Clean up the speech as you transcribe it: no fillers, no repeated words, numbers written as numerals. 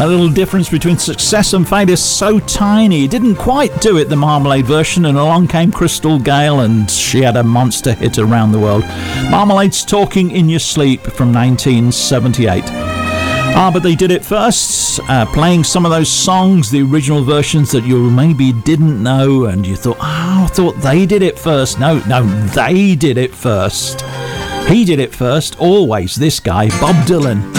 A little difference between success and failure is so tiny. It didn't quite do it, the Marmalade version, and along came Crystal Gayle and she had a monster hit around the world. Marmalade's Talking in Your Sleep from 1978. But they did it first, playing some of those songs, the original versions that you maybe didn't know, and you thought, I thought they did it first. No, they did it first. He did it first, always, this guy, Bob Dylan.